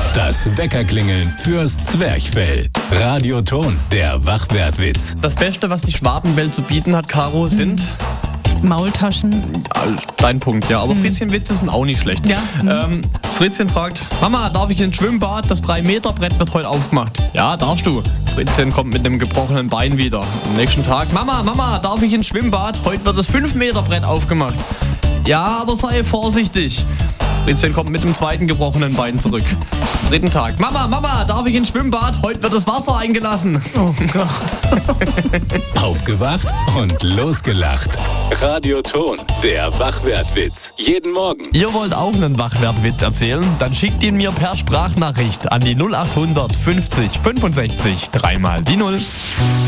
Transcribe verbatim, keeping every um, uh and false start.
Das Weckerklingeln fürs Zwerchfell. Radioton, der Wachwertwitz. Das Beste, was die Schwabenwelt zu bieten hat, Caro, sind... Maultaschen. Ja, dein Punkt, ja. Aber Fritzchen-Witze sind auch nicht schlecht. Ja. Ähm, Fritzchen fragt, Mama, darf ich ins Schwimmbad? Das drei Meter Brett wird heute aufgemacht. Ja, darfst du. Fritzchen kommt mit einem gebrochenen Bein wieder. Am nächsten Tag, Mama, Mama, darf ich ins Schwimmbad? Heute wird das fünf Meter Brett aufgemacht. Ja, aber sei vorsichtig. Fritzchen kommt mit dem zweiten gebrochenen Bein zurück. Am dritten Tag, Mama, Mama, darf ich ins Schwimmbad? Heute wird das Wasser eingelassen. Oh Gott. Aufgewacht und losgelacht. Radioton, der Wachwertwitz. Jeden Morgen. Ihr wollt auch einen Wachwertwitz erzählen? Dann schickt ihn mir per Sprachnachricht an die null acht hundert fünfzig fünfundsechzig dreimal die null.